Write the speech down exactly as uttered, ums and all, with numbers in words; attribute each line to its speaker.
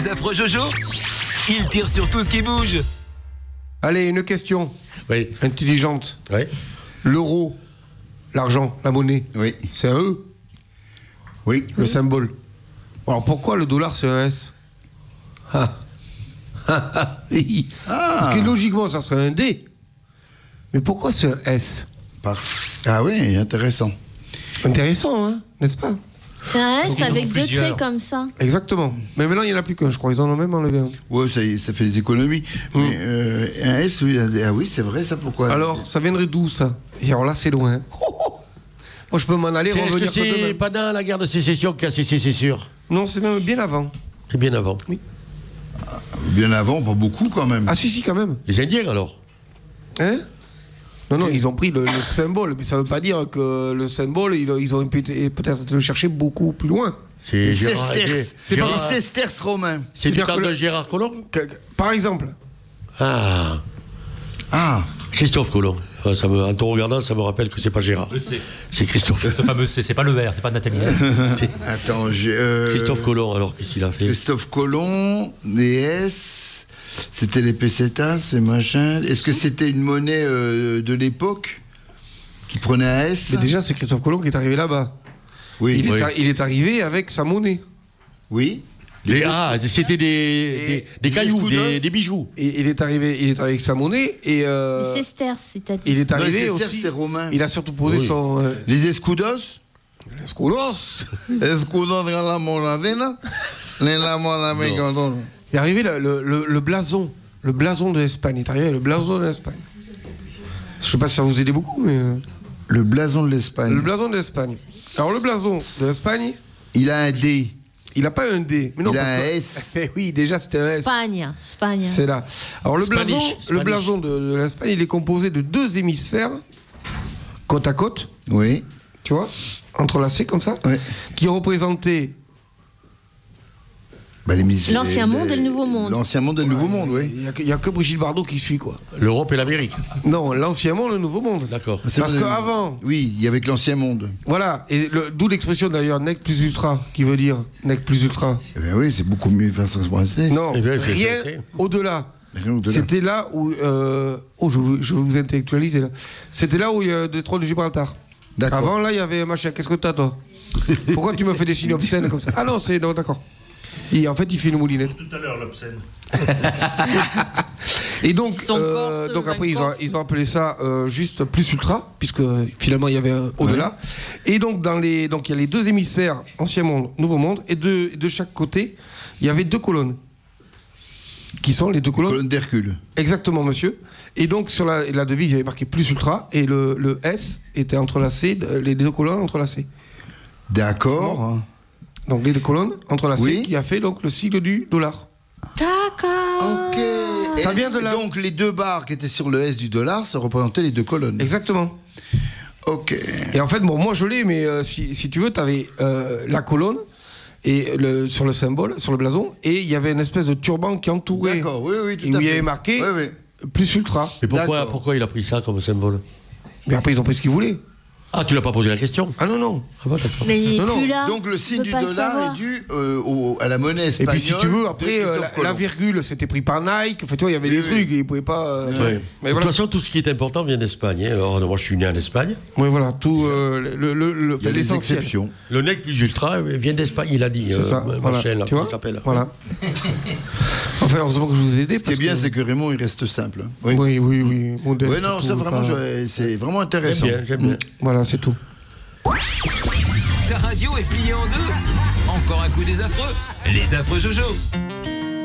Speaker 1: Les affreux Jojo, ils tirent sur tout ce qui bouge.
Speaker 2: Allez, une question.
Speaker 3: Oui.
Speaker 2: Intelligente.
Speaker 3: Oui.
Speaker 2: L'euro, l'argent, la monnaie,
Speaker 4: Oui.
Speaker 2: c'est un E,
Speaker 4: Oui.
Speaker 2: le symbole. Alors pourquoi le dollar c'est un S? Ah. Parce que logiquement ça serait un D. Mais pourquoi c'est un S?
Speaker 4: Parce... Ah oui, intéressant.
Speaker 2: Intéressant, hein, n'est-ce pas?
Speaker 5: C'est un
Speaker 6: Donc,
Speaker 5: S
Speaker 6: ils en
Speaker 5: avec
Speaker 6: ont
Speaker 5: deux
Speaker 6: plusieurs.
Speaker 5: traits comme ça.
Speaker 2: Exactement. Mais maintenant il n'y en a plus qu'un, je crois. Ils en ont même enlevé un.
Speaker 4: Ouais, ça, y est, ça fait des économies.
Speaker 2: Mm.
Speaker 4: Mais euh, un S, oui, ah oui, c'est vrai, ça, pourquoi?
Speaker 2: Alors, ça viendrait d'où ça? Et alors là, c'est loin. Moi, je peux m'en aller,
Speaker 3: C'est,
Speaker 2: revenir
Speaker 3: est-ce que
Speaker 2: que
Speaker 3: c'est
Speaker 2: demain.
Speaker 3: pendant la guerre de sécession qu'il y a cessé, c'est sûr.
Speaker 2: Non, c'est même bien avant.
Speaker 3: C'est bien avant.
Speaker 2: Oui.
Speaker 4: Bien avant, pas beaucoup quand même.
Speaker 2: Ah si, si, quand même.
Speaker 3: Les Indiens alors.
Speaker 2: Hein? Non, non, ils ont pris le, le symbole, mais ça veut pas dire que le symbole, ils, ils ont pu- peut-être le chercher beaucoup plus loin.
Speaker 3: C'est
Speaker 4: Les
Speaker 3: Gérard-
Speaker 4: sesterces.
Speaker 3: c'est
Speaker 4: Les
Speaker 3: Gérard-
Speaker 4: sesterces romains.
Speaker 3: C'est du
Speaker 2: C'est-à-dire
Speaker 3: temps
Speaker 2: que
Speaker 3: de
Speaker 2: le-
Speaker 3: Gérard Collomb.
Speaker 2: Que- que- Par exemple,
Speaker 3: Ah,
Speaker 4: Ah,
Speaker 3: Christophe Colomb. Enfin, ça me, en te regardant, ça me rappelle que c'est pas Gérard.
Speaker 6: Le C.
Speaker 3: C'est Christophe.
Speaker 6: Ce fameux C, c'est pas le R, c'est pas Nathalie.
Speaker 4: attends, j'ai... euh,
Speaker 3: Christophe Colomb, alors qu'est-ce qu'il a fait?
Speaker 4: Christophe Colomb, les S, c'était les pesetas, ces machins. Est-ce que c'était une monnaie euh, de l'époque qui prenait un S?
Speaker 2: mais déjà, c'est Christophe Colomb qui est arrivé là-bas.
Speaker 4: Oui,
Speaker 2: Il,
Speaker 3: oui.
Speaker 2: est, a- il est arrivé avec sa monnaie.
Speaker 4: oui.
Speaker 3: Les- ah, c'était des,
Speaker 2: Et-
Speaker 3: des, des
Speaker 4: des
Speaker 3: cailloux,
Speaker 4: escudos.
Speaker 3: des, des bijoux.
Speaker 2: Et il est arrivé, il est arrivé avec sa monnaie et euh,
Speaker 5: Les sesterces, c'est-à-dire.
Speaker 2: il est
Speaker 4: Non, les
Speaker 2: arrivé
Speaker 4: sesterces,
Speaker 2: aussi.
Speaker 4: c'est romain.
Speaker 2: Il a surtout posé
Speaker 3: Oui.
Speaker 2: son euh,
Speaker 4: Les escudos?
Speaker 2: escudos.
Speaker 4: Escudos de la moravena, les la moravena.
Speaker 2: Il est arrivé le, le, le, le blason, le blason de l'Espagne. Il est arrivé le blason de l'Espagne. Je sais pas si ça vous aidait beaucoup, mais euh,
Speaker 4: Le blason de l'Espagne.
Speaker 2: le blason de l'Espagne. Alors le blason de l'Espagne,
Speaker 4: Il a un D.
Speaker 2: il n'a pas un D, mais non
Speaker 4: Il a
Speaker 2: parce
Speaker 4: un
Speaker 2: que-
Speaker 4: S.
Speaker 2: Eh oui, déjà c'était un S.
Speaker 5: Espagne. Espagne.
Speaker 2: C'est là. Alors le
Speaker 3: Spanish,
Speaker 2: blason, le
Speaker 3: Spanish.
Speaker 2: blason de, de l'Espagne, il est composé de deux hémisphères côte à côte,
Speaker 4: Oui.
Speaker 2: tu vois, entrelacés comme ça,
Speaker 4: Ouais.
Speaker 2: qui représentaient.
Speaker 4: Bah, les mis-
Speaker 5: L'ancien
Speaker 4: les-
Speaker 5: monde et le nouveau monde.
Speaker 4: L'ancien monde et le nouveau monde, oui.
Speaker 2: Il n'y a, que- il y a que Brigitte Bardot qui suit quoi.
Speaker 3: L'Europe et l'Amérique.
Speaker 2: Non, l'ancien monde, le nouveau monde.
Speaker 3: D'accord.
Speaker 4: C'est
Speaker 2: Parce
Speaker 4: vrai.
Speaker 2: qu'avant,
Speaker 4: Oui, il y avait que l'ancien monde.
Speaker 2: voilà, et le- d'où l'expression d'ailleurs nec plus ultra, qui veut dire nec plus ultra.
Speaker 4: Eh ben oui, c'est beaucoup mieux Vincent Boisset.
Speaker 2: Non,
Speaker 3: Eh bien, c'est-
Speaker 2: rien
Speaker 3: c'est-
Speaker 2: au-delà.
Speaker 4: Rien au-delà.
Speaker 2: C'était là où. euh, oh, je, veux- je veux vous intellectualiser là. C'était là où il y a le détroit de Gibraltar.
Speaker 4: D'accord.
Speaker 2: Avant, là, il y avait machin. Qu'est-ce que t'as, toi? Pourquoi tu me fais des signes obscènes comme ça? Ah non, c'est. Non, d'accord. Et en fait, il fait une moulinette.
Speaker 7: Tout à l'heure, l'obscène.
Speaker 2: Et donc,
Speaker 5: Son
Speaker 2: euh,
Speaker 5: corse,
Speaker 2: donc
Speaker 5: le
Speaker 2: après, ils ont,
Speaker 5: corse.
Speaker 2: ils ont appelé ça euh, juste plus ultra, puisque finalement, il y avait un au-delà. Et donc, dans les, donc, il y a les deux hémisphères, ancien monde, nouveau monde, et de, de chaque côté, il y avait deux colonnes. Qui sont les deux colonnes?
Speaker 4: Colonne d'Hercule.
Speaker 2: Exactement, monsieur. Et donc, sur la, la devise, il y avait marqué plus ultra, et le, le S était entrelacé, les deux colonnes entrelacées.
Speaker 4: D'accord.
Speaker 2: Donc, les deux colonnes entrelacées,
Speaker 4: Oui.
Speaker 2: qui a fait donc le sigle du dollar.
Speaker 5: D'accord.
Speaker 4: Ok.
Speaker 2: Ça
Speaker 4: Est-ce
Speaker 2: vient de
Speaker 4: que
Speaker 2: là.
Speaker 4: Donc les deux barres qui étaient sur le S du dollar, ça représentait les deux colonnes.
Speaker 2: Exactement.
Speaker 4: Ok.
Speaker 2: Et en fait, bon, moi je l'ai, mais euh, si, si tu veux, tu avais la colonne et le, sur le symbole, sur le blason, et il y avait une espèce de turban qui entourait.
Speaker 4: D'accord, oui, oui, tout
Speaker 2: Et
Speaker 4: à
Speaker 2: où il y
Speaker 4: fait.
Speaker 2: avait marqué
Speaker 4: Oui, oui.
Speaker 2: plus ultra.
Speaker 3: Et pourquoi,
Speaker 4: D'accord.
Speaker 3: pourquoi il a pris ça comme symbole?
Speaker 2: Mais après, ils ont pris ce qu'ils voulaient.
Speaker 3: Ah, tu l'as pas posé la question?
Speaker 2: Ah non, non.
Speaker 3: Ah bon, d'accord.
Speaker 5: Mais il est
Speaker 2: Non, non.
Speaker 5: plus là.
Speaker 4: Donc le
Speaker 5: On
Speaker 4: signe
Speaker 5: peut
Speaker 4: du
Speaker 5: pas le
Speaker 4: dollar
Speaker 5: savoir.
Speaker 4: est dû euh, au- à la monnaie
Speaker 2: Et
Speaker 4: espagnole.
Speaker 2: puis si tu veux,
Speaker 4: de
Speaker 2: après, euh,
Speaker 4: Christophe
Speaker 2: la,
Speaker 4: Colomb.
Speaker 2: la virgule, c'était pris par Nike. Enfin, tu vois, il y avait
Speaker 4: Oui,
Speaker 2: des
Speaker 4: oui.
Speaker 2: trucs, et ils pouvaient pas. euh,
Speaker 3: Ouais.
Speaker 2: Mais
Speaker 3: De
Speaker 2: voilà.
Speaker 3: toute façon, tout ce qui est important vient d'Espagne. hein. Alors, moi, je suis né en Espagne.
Speaker 2: Oui, voilà, tout euh, le, le, le,
Speaker 4: Il y a des
Speaker 2: l'essentiel.
Speaker 4: exceptions.
Speaker 3: Le nec plus ultra euh, vient d'Espagne, il a dit.
Speaker 2: C'est
Speaker 3: euh,
Speaker 2: ça.
Speaker 3: Marcel,
Speaker 2: Voilà.
Speaker 3: là,
Speaker 2: Tu
Speaker 3: comment
Speaker 2: vois
Speaker 3: il s'appelle.
Speaker 2: Voilà. Enfin, heureusement que je vous ai aidé.
Speaker 4: Ce qui est
Speaker 2: parce
Speaker 4: bien,
Speaker 2: que-
Speaker 4: c'est que Raymond, il reste simple.
Speaker 2: Oui, oui, oui. Modeste,
Speaker 4: Oui, non, ça
Speaker 2: surtout,
Speaker 4: vraiment,
Speaker 2: pas-
Speaker 4: je- c'est vraiment
Speaker 3: J'aime
Speaker 4: intéressant.
Speaker 3: bien, j'aime bien.
Speaker 2: Voilà, c'est tout.
Speaker 1: Ta radio est pliée en deux. Encore un coup des affreux. Les affreux Jojo.